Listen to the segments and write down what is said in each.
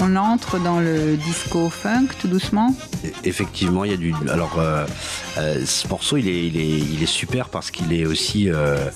on entre dans le disco funk tout doucement. Effectivement, il y a du. Alors, ce morceau, il est super parce qu'il est aussi.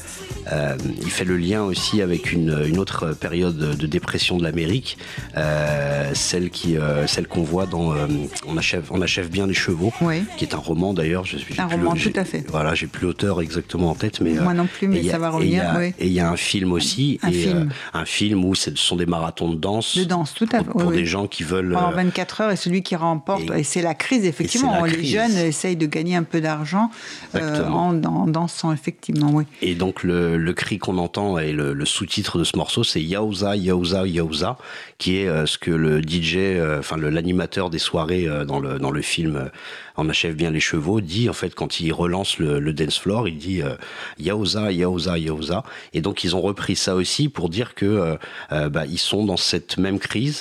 Il fait le lien aussi avec une autre période de dépression de l'Amérique, celle qu'on voit dans On achève bien les chevaux, Oui. qui est un roman d'ailleurs. Un roman, tout à fait. Voilà, j'ai plus l'auteur exactement en tête, mais moi non plus, mais ça va revenir. Et il y a un film aussi, Un film où ce sont des marathons de danse. De danse, tout à fait. Pour des gens qui veulent. Pendant 24 heures, et celui qui remporte, et c'est la crise effectivement. Les jeunes essayent de gagner un peu d'argent en dansant effectivement, oui. Et donc le cri qu'on entend et le sous-titre de ce morceau, c'est Yowza, Yowza, Yowza, qui est ce que le DJ, l'animateur des soirées dans le film On achève bien les chevaux, dit en fait quand il relance le dance floor, il dit Yowza, Yowza, Yowza. Et donc ils ont repris ça aussi pour dire que ils sont dans cette même crise,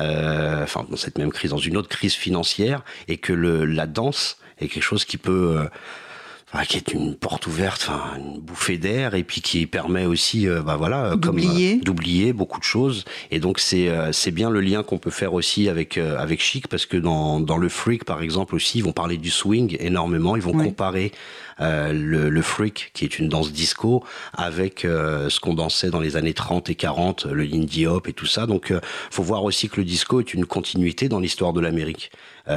dans une autre crise financière, et que la danse est quelque chose qui peut qui est une porte ouverte, une bouffée d'air, et puis qui permet aussi, d'oublier beaucoup de choses. Et donc c'est bien le lien qu'on peut faire aussi avec Chic, parce que dans le freak par exemple aussi, ils vont parler du swing énormément, ils vont comparer le freak, qui est une danse disco, avec ce qu'on dansait dans les années 30 et 40, le Lindy Hop et tout ça. Donc faut voir aussi que le disco est une continuité dans l'histoire de l'Amérique.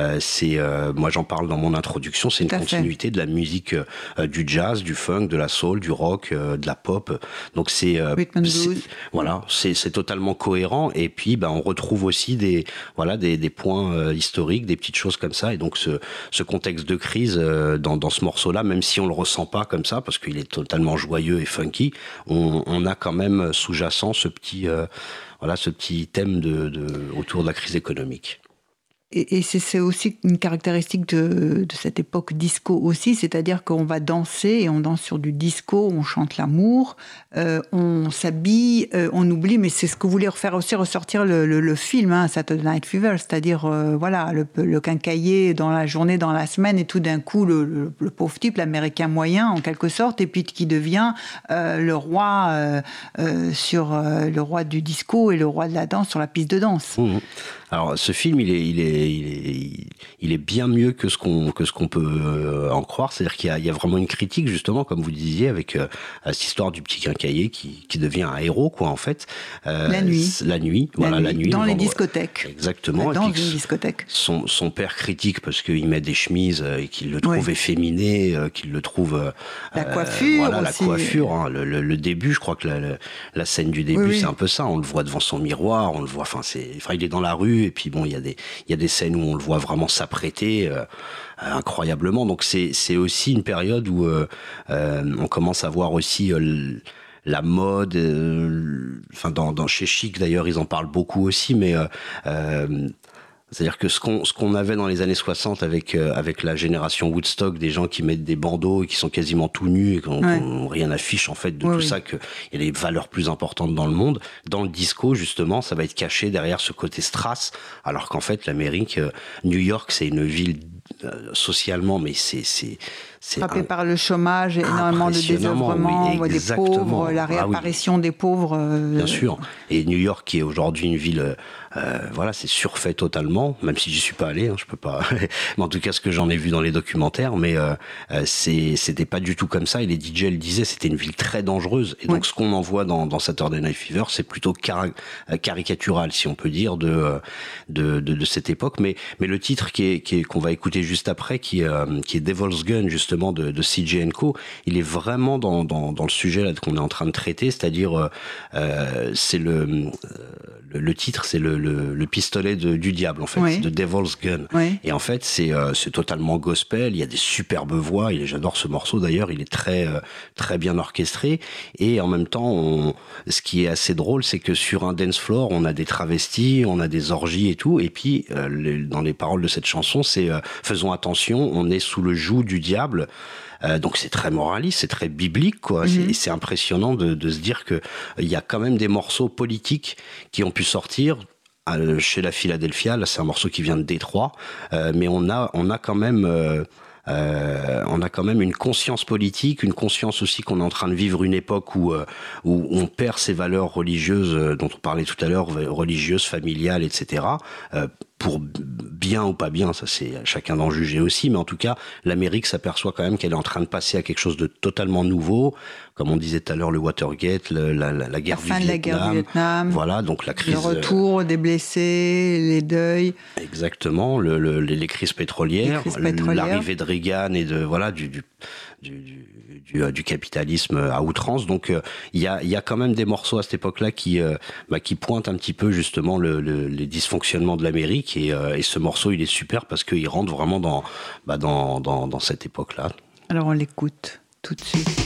Moi j'en parle dans mon introduction, c'est une continuité de la musique du jazz, du funk, de la soul, du rock, de la pop. Donc c'est totalement cohérent. Et puis on retrouve aussi des points historiques, des petites choses comme ça. Et donc ce contexte de crise dans ce morceau-là, même si on le ressent pas comme ça, parce qu'il est totalement joyeux et funky, on a quand même sous-jacent ce petit thème autour de la crise économique. Et c'est aussi une caractéristique de cette époque disco aussi, c'est-à-dire qu'on va danser, et on danse sur du disco, on chante l'amour, on s'habille, on oublie, mais c'est ce que voulait faire aussi ressortir le film, Saturday Night Fever, c'est-à-dire le quincailler dans la journée, dans la semaine, et tout d'un coup le pauvre type, l'américain moyen en quelque sorte, et puis qui devient le roi le roi du disco et le roi de la danse sur la piste de danse. Mmh. Alors ce film, il est bien mieux que ce qu'on peut en croire. C'est-à-dire qu'il y a vraiment une critique, justement, comme vous disiez, avec cette histoire du petit quincailler qui devient un héros, quoi, en fait. La nuit. La nuit. Dans les discothèques. Exactement. Dans une discothèque. Son père critique parce qu'il met des chemises et qu'il le trouve efféminé, qu'il le trouve. La coiffure. La coiffure. Hein, le début, je crois que la scène du début, c'est un peu ça. On le voit devant son miroir, on le voit. Il est dans la rue. Et puis il y a des scènes où on le voit vraiment s'apprêter incroyablement. Donc c'est aussi une période où on commence à voir aussi la mode. Chez Chic d'ailleurs, ils en parlent beaucoup aussi, mais c'est-à-dire que ce qu'on avait dans les années 60 avec la génération Woodstock, des gens qui mettent des bandeaux et qui sont quasiment tout nus et qui n'ont rien affiche en fait de tout ça, qu'il y a des valeurs plus importantes dans le monde. Dans le disco, justement, ça va être caché derrière ce côté strass, alors qu'en fait, l'Amérique, New York, c'est une ville socialement, mais c'est frappé par le chômage, énormément de désœuvrement, des pauvres, la réapparition des pauvres. Bien sûr. Et New York, qui est aujourd'hui une ville, c'est surfait totalement, même si j'y suis pas allé, je peux pas. Mais en tout cas, ce que j'en ai vu dans les documentaires, mais c'était pas du tout comme ça. Et les DJ le disaient, c'était une ville très dangereuse. Et donc, ce qu'on en voit dans Saturday Night Fever, c'est plutôt caricatural, si on peut dire, de cette époque. Mais le titre qu'on va écouter juste après, qui est Devil's Gun, justement, de CJ & Co, il est vraiment dans le sujet là qu'on est en train de traiter, c'est-à-dire c'est le titre, c'est le pistolet du diable, en fait, c'est The Devil's Gun. Et en fait, c'est totalement gospel, il y a des superbes voix, j'adore ce morceau d'ailleurs, il est très, très bien orchestré, et en même temps, ce qui est assez drôle, c'est que sur un dance floor, on a des travestis, on a des orgies et tout, et puis dans les paroles de cette chanson, c'est faisons attention, on est sous le joug du diable. Donc c'est très moraliste, c'est très biblique, quoi. Et c'est impressionnant de se dire que il y a quand même des morceaux politiques qui ont pu sortir chez la Philadelphia. Là, c'est un morceau qui vient de Détroit, mais on a quand même on a quand même une conscience politique, une conscience aussi qu'on est en train de vivre une époque où on perd ses valeurs religieuses dont on parlait tout à l'heure, religieuses, familiales, etc. Pour bien ou pas bien, ça c'est à chacun d'en juger aussi, mais en tout cas, l'Amérique s'aperçoit quand même qu'elle est en train de passer à quelque chose de totalement nouveau, comme on disait tout à l'heure, le Watergate, la guerre du Vietnam. La fin de la guerre du Vietnam. Voilà, donc la crise. Le retour des blessés, les deuils. Exactement, les crises pétrolières, l'arrivée de Reagan et du capitalisme à outrance. Donc il y a quand même des morceaux à cette époque-là qui pointent un petit peu justement les dysfonctionnements de l'Amérique et ce morceau il est super parce qu'il rentre vraiment dans cette époque-là. Alors on l'écoute tout de suite.